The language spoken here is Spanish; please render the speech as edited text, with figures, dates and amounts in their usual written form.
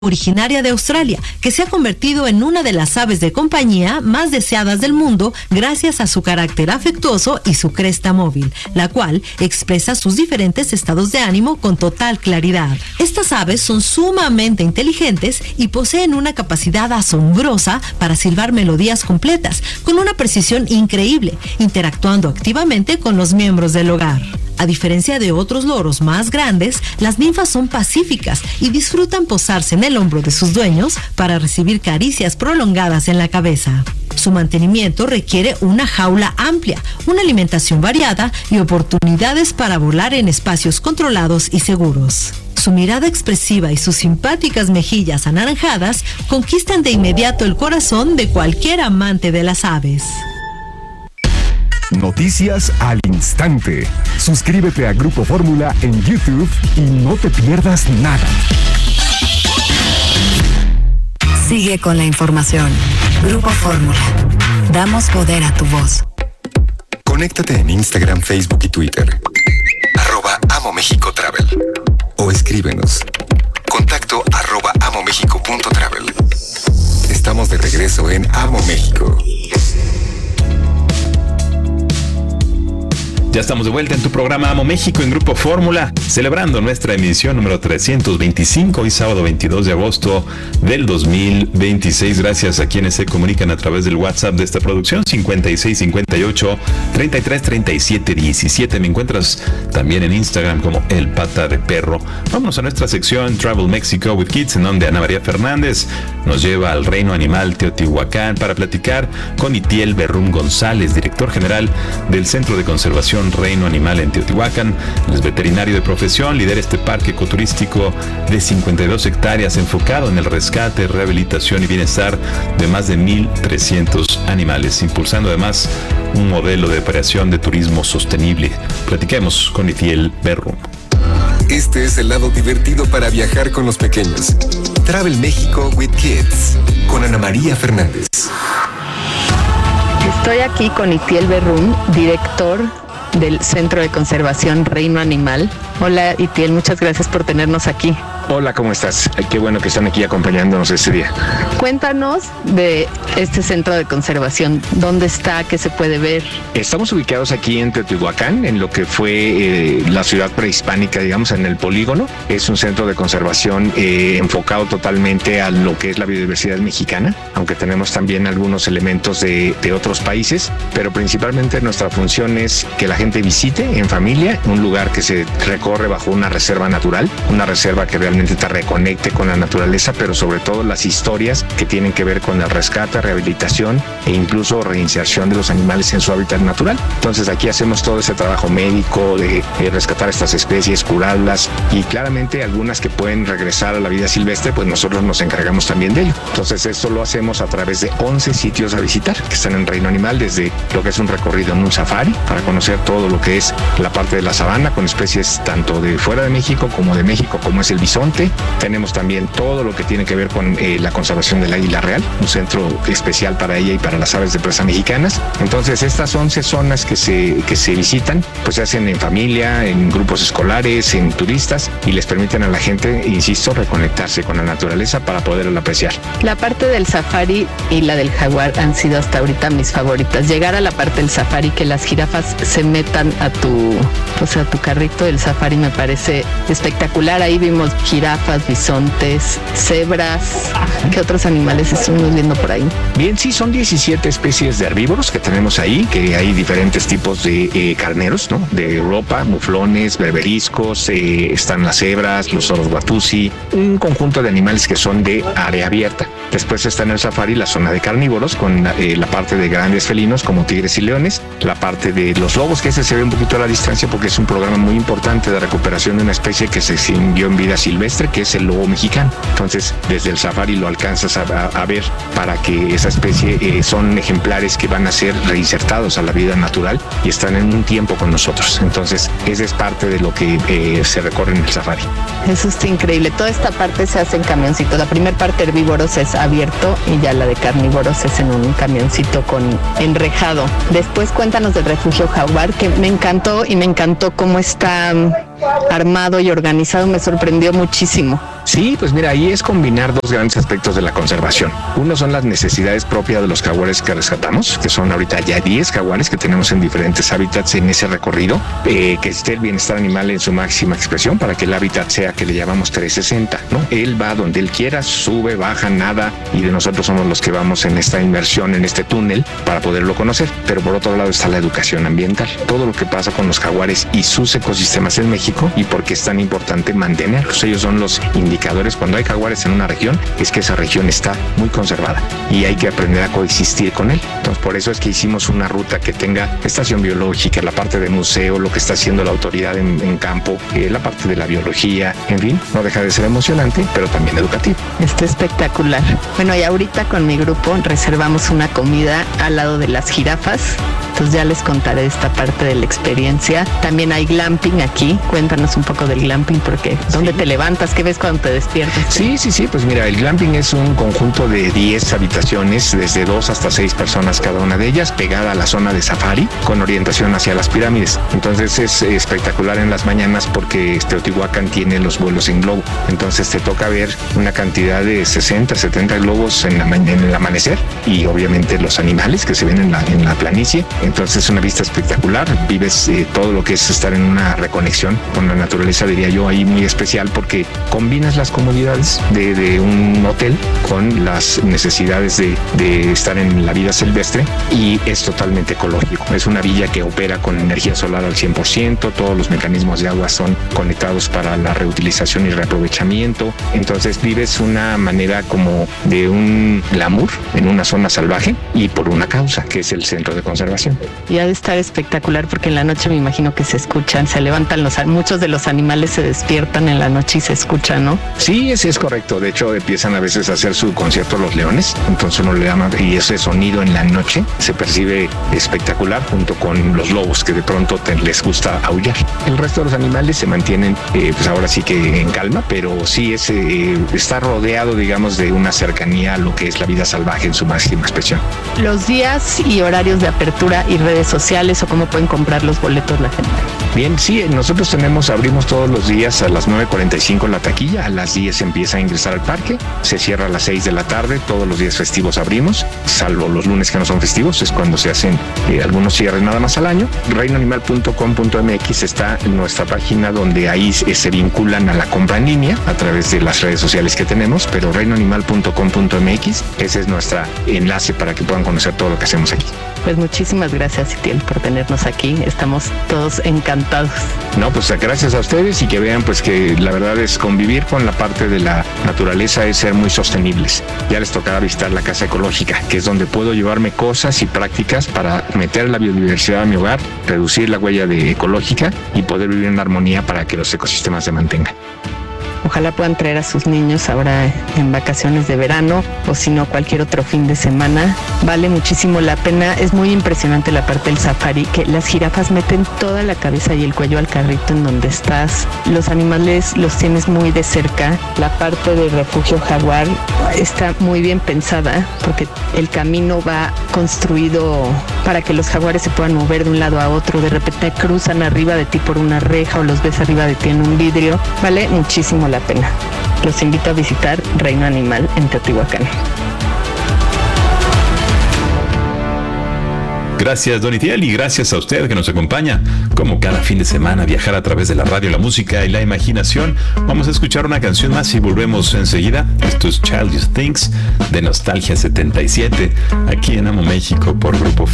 originaria de Australia, que se ha convertido en una de las aves de compañía más deseadas del mundo gracias a su carácter afectuoso y su cresta móvil, la cual expresa sus diferentes estados de ánimo con total claridad. Estas aves son sumamente inteligentes y poseen una capacidad asombrosa para silbar melodías completas, con una precisión increíble, interactuando activamente con los miembros del hogar. A diferencia de otros loros más grandes, las ninfas son pacíficas y disfrutan posarse en el hombro de sus dueños para recibir caricias prolongadas en la cabeza. Su mantenimiento requiere una jaula amplia, una alimentación variada y oportunidades para volar en espacios controlados y seguros. Su mirada expresiva y sus simpáticas mejillas anaranjadas conquistan de inmediato el corazón de cualquier amante de las aves. Noticias al instante. Suscríbete a Grupo Fórmula en YouTube y no te pierdas nada. Sigue con la información. Grupo Fórmula. Damos poder a tu voz. Conéctate en Instagram, Facebook y Twitter. @Amo México Travel. O escríbenos. Contacto @amomexico.travel. Estamos de regreso en Amo México. Ya estamos de vuelta en tu programa Amo México en Grupo Fórmula, celebrando nuestra emisión número 325, hoy sábado 22 de agosto del 2026. Gracias a quienes se comunican a través del WhatsApp de esta producción, 5658-333717. Me encuentras también en Instagram como El Pata de Perro. Vamos a nuestra sección Travel Mexico with Kids, en donde Ana María Fernández nos lleva al Reino Animal Teotihuacán para platicar con Itiel Berrún González, director general del Centro de Conservación Reino Animal en Teotihuacán. Él es veterinario de profesión, lidera este parque ecoturístico de 52 hectáreas enfocado en el rescate, rehabilitación y bienestar de más de 1,300 animales, impulsando además un modelo de operación de turismo sostenible. Platiquemos con Itiel Berrún. Este es el lado divertido para viajar con los pequeños. Travel México with Kids, con Ana María Fernández. Estoy aquí con Itiel Berrún, director del Centro de Conservación Reino Animal. Hola Itiel, muchas gracias por tenernos aquí. Hola, ¿cómo estás? Qué bueno que están aquí acompañándonos este día. Cuéntanos de este centro de conservación. ¿Dónde está? ¿Qué se puede ver? Estamos ubicados aquí en Teotihuacán, en lo que fue la ciudad prehispánica, digamos, en el polígono. Es un centro de conservación enfocado totalmente a lo que es la biodiversidad mexicana, aunque tenemos también algunos elementos de otros países, pero principalmente nuestra función es que la gente visite en familia un lugar que se recorre bajo una reserva natural, una reserva que realmente te reconecte con la naturaleza, pero sobre todo las historias que tienen que ver con el rescate, rehabilitación e incluso reinserción de los animales en su hábitat natural. Entonces aquí hacemos todo ese trabajo médico de rescatar estas especies, curarlas, y claramente algunas que pueden regresar a la vida silvestre, pues nosotros nos encargamos también de ello. Entonces esto lo hacemos a través de 11 sitios a visitar que están en Reino Animal, desde lo que es un recorrido en un safari para conocer todo lo que es la parte de la sabana con especies tanto de fuera de México como de México, como es el bisonte. Tenemos también todo lo que tiene que ver con la conservación del águila real, un centro especial para ella y para las aves de presa mexicanas. Entonces estas 11 zonas que se visitan, pues se hacen en familia, en grupos escolares, en turistas, y les permiten a la gente, insisto, reconectarse con la naturaleza para poderla apreciar. La parte del safari y la del jaguar han sido hasta ahorita mis favoritas. Llegar a la parte del safari, que las jirafas se metan a tu carrito del safari, me parece espectacular. Ahí vimos jirafas, bisontes, cebras. ¿Qué otros animales estuvimos viendo por ahí? Bien, sí, son 17 especies de herbívoros que tenemos ahí, que hay diferentes tipos de carneros, ¿no? De Europa, muflones, berberiscos, están las cebras, los oros watusi, un conjunto de animales que son de área abierta. Después está en el safari la zona de carnívoros, con la parte de grandes felinos como tigres y leones, la parte de los lobos, que ese se ve un poquito a la distancia porque es un programa muy importante de recuperación de una especie que se extinguió en vida silvestre, que es el lobo mexicano. Entonces, desde el safari lo alcanzas a ver, para que esa especie son ejemplares que van a ser reinsertados a la vida natural y están en un tiempo con nosotros. Entonces, esa es parte de lo que se recorre en el safari. Eso está increíble. Toda esta parte se hace en camioncito. La primera parte de herbívoros es abierto y ya la de carnívoros es en un camioncito con enrejado. Después cuéntanos del refugio jaguar, que me encantó cómo está armado y organizado. Me sorprendió muchísimo. Sí, pues mira, ahí es combinar dos grandes aspectos de la conservación. Uno son las necesidades propias de los jaguares que rescatamos, que son ahorita ya 10 jaguares que tenemos en diferentes hábitats en ese recorrido, que esté el bienestar animal en su máxima expresión para que el hábitat sea que le llamamos 360, ¿no? Él va donde él quiera, sube, baja, nada, y de nosotros somos los que vamos en esta inmersión, en este túnel, para poderlo conocer. Pero por otro lado está la educación ambiental, todo lo que pasa con los jaguares y sus ecosistemas en México y por qué es tan importante mantenerlos. Ellos son los indicadores. Cuando hay jaguares en una región, es que esa región está muy conservada y hay que aprender a coexistir con él. Entonces, por eso es que hicimos una ruta que tenga estación biológica, la parte de museo, lo que está haciendo la autoridad en campo, la parte de la biología, en fin, no deja de ser emocionante, pero también educativo. Está espectacular. Bueno, y ahorita con mi grupo reservamos una comida al lado de las jirafas. Entonces ya les contaré esta parte de la experiencia. También hay glamping aquí. Cuéntanos un poco del glamping, porque ¿dónde te levantas? ¿Qué ves cuando te despiertas? Sí. Pues mira, el glamping es un conjunto de 10 habitaciones, desde 2 hasta 6 personas cada una de ellas, pegada a la zona de safari, con orientación hacia las pirámides. Entonces es espectacular en las mañanas porque Teotihuacán tiene los vuelos en globo. Entonces te toca ver una cantidad de 60, 70 globos en el amanecer y obviamente los animales que se ven en la planicie. Entonces es una vista espectacular, vives todo lo que es estar en una reconexión con la naturaleza, diría yo, ahí muy especial porque combinas las comodidades de un hotel con las necesidades de estar en la vida silvestre y es totalmente ecológico. Es una villa que opera con energía solar al 100%, todos los mecanismos de agua son conectados para la reutilización y reaprovechamiento. Entonces vives una manera como de un glamour en una zona salvaje y por una causa, que es el centro de conservación. Y ha de estar espectacular porque en la noche me imagino que se escuchan, se levantan muchos de los animales se despiertan en la noche y se escuchan, ¿no? Sí, es correcto. De hecho, empiezan a veces a hacer su concierto los leones, entonces uno le llama y ese sonido en la noche se percibe espectacular junto con los lobos que de pronto les gusta aullar. El resto de los animales se mantienen, pues ahora sí que en calma, pero sí está rodeado, digamos, de una cercanía a lo que es la vida salvaje en su máxima expresión. Los días y horarios de apertura y redes sociales o cómo pueden comprar los boletos la gente. Bien, sí, nosotros abrimos todos los días a las 9:45 la taquilla, a las 10 empieza a ingresar al parque, se cierra a las 6 de la tarde, todos los días festivos abrimos, salvo los lunes que no son festivos, es cuando se hacen algunos cierres nada más al año. reinoanimal.com.mx está en nuestra página donde ahí se vinculan a la compra en línea a través de las redes sociales que tenemos, pero reinoanimal.com.mx, ese es nuestro enlace para que puedan conocer todo lo que hacemos aquí. Pues muchísimas gracias, Itiel, por tenernos aquí. Estamos todos encantados. No, pues gracias a ustedes y que vean pues que la verdad es convivir con la parte de la naturaleza es ser muy sostenibles. Ya les tocará visitar la Casa Ecológica, que es donde puedo llevarme cosas y prácticas para meter la biodiversidad a mi hogar, reducir la huella ecológica y poder vivir en armonía para que los ecosistemas se mantengan. Ojalá puedan traer a sus niños ahora en vacaciones de verano o si no cualquier otro fin de semana. Vale muchísimo la pena. Es muy impresionante la parte del safari, que las jirafas meten toda la cabeza y el cuello al carrito en donde estás. Los animales los tienes muy de cerca. La parte del refugio jaguar está muy bien pensada porque el camino va construido para que los jaguares se puedan mover de un lado a otro. De repente cruzan arriba de ti por una reja o los ves arriba de ti en un vidrio. Vale muchísimo la pena. Los invito a visitar Reino Animal en Teotihuacán. Gracias, Don Itiel, y gracias a usted que nos acompaña. Como cada fin de semana, viajar a través de la radio, la música y la imaginación. Vamos a escuchar una canción más y volvemos enseguida. Esto es Childish Things de Nostalgia 77, aquí en Amo México por Grupo